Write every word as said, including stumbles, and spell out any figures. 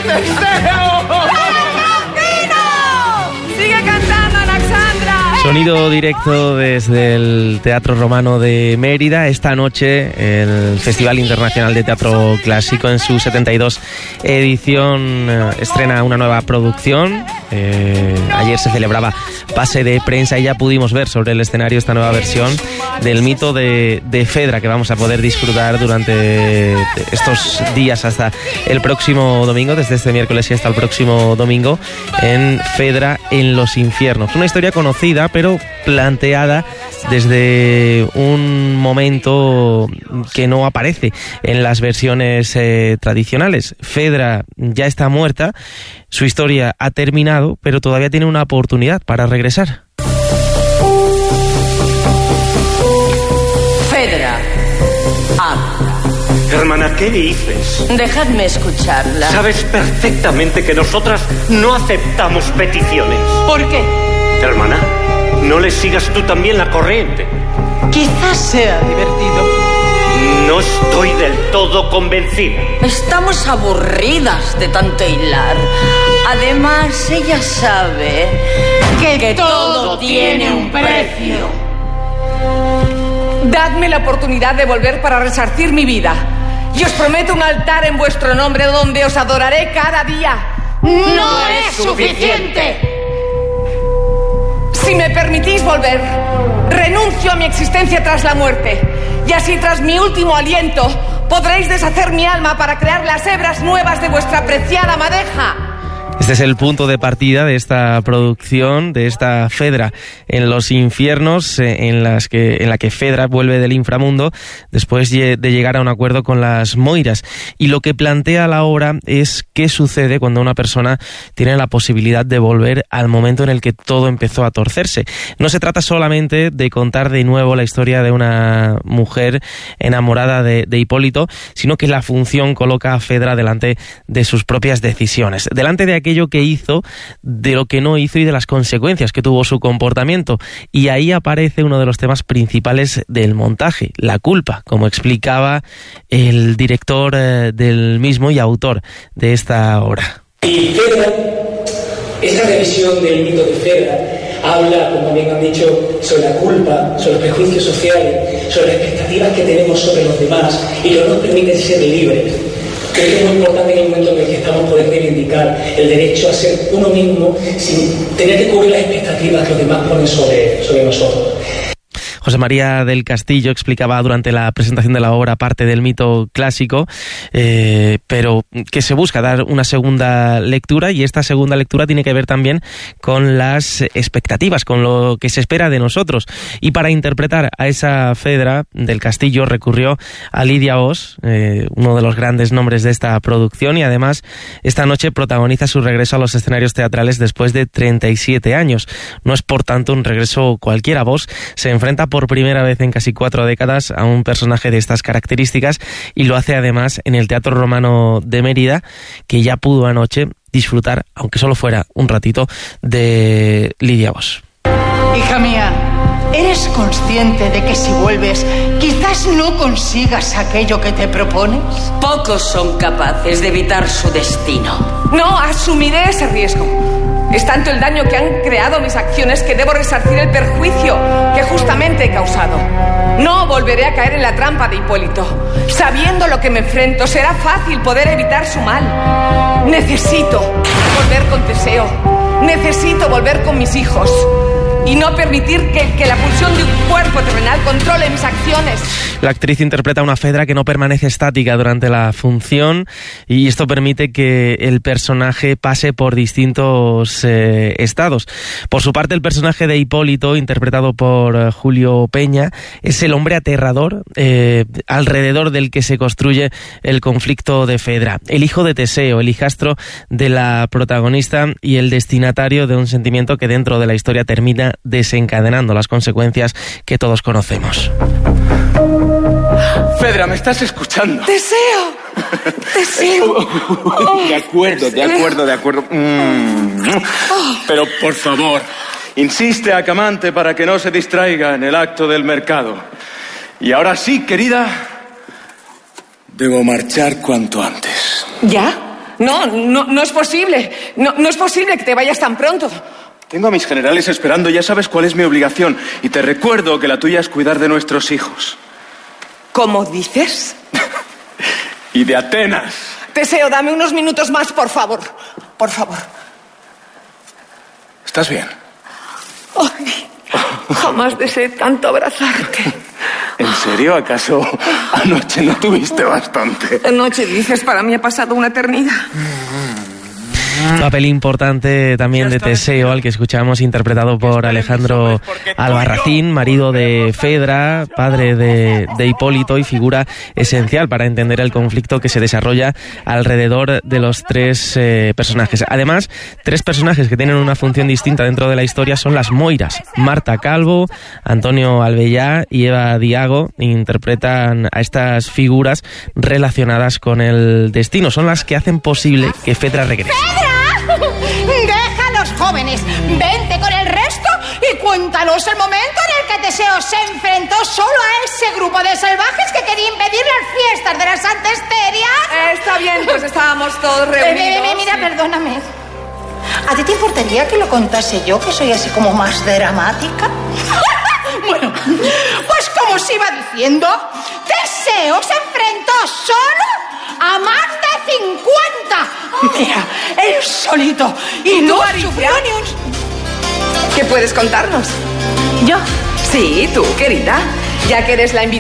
deseo! ¡Sigue cantando, Alexandra! Sonido directo desde el Teatro Romano de Mérida. Esta noche el Festival Internacional de Teatro Clásico, en su setenta y dos edición, eh, estrena una nueva producción. Eh, ayer se celebraba pase de prensa y ya pudimos ver sobre el escenario esta nueva versión del mito de, de Fedra, que vamos a poder disfrutar durante estos días hasta el próximo domingo, desde este miércoles y hasta el próximo domingo, en Fedra en los infiernos. Una historia conocida, pero planteada desde un momento que no aparece en las versiones eh, tradicionales. Fedra ya está muerta, su historia ha terminado, pero todavía tiene una oportunidad para regresar. Fedra, habla. Hermana, ¿qué dices? Dejadme escucharla. Sabes perfectamente que nosotras no aceptamos peticiones. ¿Por qué? Hermana, no le sigas tú también la corriente. Quizás sea divertido. No estoy del todo convencida. Estamos aburridas de tanto hilar. Además, ella sabe que, que todo tiene un precio. Dadme la oportunidad de volver para resarcir mi vida. Y os prometo un altar en vuestro nombre donde os adoraré cada día. ¡No es suficiente! Si me permitís volver, renuncio a mi existencia tras la muerte. Y así, tras mi último aliento, podréis deshacer mi alma para crear las hebras nuevas de vuestra preciada madeja. Este es el punto de partida de esta producción, de esta Fedra en los infiernos, en las que en la que Fedra vuelve del inframundo después de llegar a un acuerdo con las Moiras. Y lo que plantea la obra es qué sucede cuando una persona tiene la posibilidad de volver al momento en el que todo empezó a torcerse. No se trata solamente de contar de nuevo la historia de una mujer enamorada de, de Hipólito, sino que la función coloca a Fedra delante de sus propias decisiones, delante de aquello que hizo, de lo que no hizo y de las consecuencias que tuvo su comportamiento. Y ahí aparece uno de los temas principales del montaje, la culpa, como explicaba el director eh, del mismo y autor de esta obra. Y Fedra, esta revisión del mito de Fedra habla, como bien han dicho, sobre la culpa, sobre los prejuicios sociales, sobre las expectativas que tenemos sobre los demás y que no nos permiten ser libres. Creo que es muy importante en el momento en el que estamos poder reivindicar el derecho a ser uno mismo sin tener que cubrir las expectativas que los demás ponen sobre, sobre nosotros. José María del Castillo explicaba durante la presentación de la obra parte del mito clásico, eh, pero que se busca dar una segunda lectura, y esta segunda lectura tiene que ver también con las expectativas, con lo que se espera de nosotros. Y para interpretar a esa Fedra del Castillo recurrió a Lidia Os, eh, uno de los grandes nombres de esta producción, y además esta noche protagoniza su regreso a los escenarios teatrales después de treinta y siete años. No es por tanto un regreso cualquiera. Vos se enfrenta por primera vez en casi cuatro décadas a un personaje de estas características, y lo hace además en el Teatro Romano de Mérida, que ya pudo anoche disfrutar, aunque solo fuera un ratito, de Lidia Os. Hija mía, ¿eres consciente de que si vuelves quizás no consigas aquello que te propones? Pocos son capaces de evitar su destino. No, asumiré ese riesgo. Es tanto el daño que han creado mis acciones que debo resarcir el perjuicio que justamente he causado. No volveré a caer en la trampa de Hipólito. Sabiendo lo que me enfrento, será fácil poder evitar su mal. Necesito volver con Teseo. Necesito volver con mis hijos. Y no permitir que, que la pulsión de un cuerpo terrenal controle mis acciones. La actriz interpreta a una Fedra que no permanece estática durante la función, y esto permite que el personaje pase por distintos eh, estados. Por su parte, el personaje de Hipólito, interpretado por eh, Julio Peña, es el hombre aterrador eh, alrededor del que se construye el conflicto de Fedra. El hijo de Teseo, el hijastro de la protagonista y el destinatario de un sentimiento que dentro de la historia termina desencadenando las consecuencias que todos conocemos. Fedra, ¿me estás escuchando? ¡Teseo! ¡Teseo! Oh, de acuerdo, de acuerdo, de acuerdo. Mm. Pero, por favor, insiste a Camante para que no se distraiga en el acto del mercado. Y ahora sí, querida, debo marchar cuanto antes. ¿Ya? No, no, no es posible. No, no es posible que te vayas tan pronto. Tengo a mis generales esperando, ya sabes cuál es mi obligación. Y te recuerdo que la tuya es cuidar de nuestros hijos. ¿Cómo dices? Y de Atenas. Teseo, dame unos minutos más, por favor. Por favor. ¿Estás bien? Ay, jamás deseé tanto abrazarte. ¿En serio? ¿Acaso anoche no tuviste bastante? Anoche, dices, para mí ha pasado una eternidad. Papel importante también de Teseo, al que escuchamos interpretado por Alejandro Albarracín, marido de Fedra, padre de, de Hipólito y figura esencial para entender el conflicto que se desarrolla alrededor de los tres eh, personajes. Además, tres personajes que tienen una función distinta dentro de la historia son las Moiras. Marta Calvo, Antonio Albellá y Eva Diago interpretan a estas figuras relacionadas con el destino. Son las que hacen posible que Fedra regrese. Deja a los jóvenes, vente con el resto y cuéntanos el momento en el que Teseo se enfrentó solo a ese grupo de salvajes que quería impedir las fiestas de la Santa Esteria. Eh, está bien, pues estábamos todos reunidos. Eh, eh, mira, perdóname. ¿A ti te importaría que lo contase yo, que soy así como más dramática? Bueno, pues como os iba diciendo, Teseo se enfrentó solo a más de cincuenta. Mira, él solito. Y no sufrió ni un... ¿Qué puedes contarnos? ¿Yo? Sí, tú, querida. Ya que eres la invitada.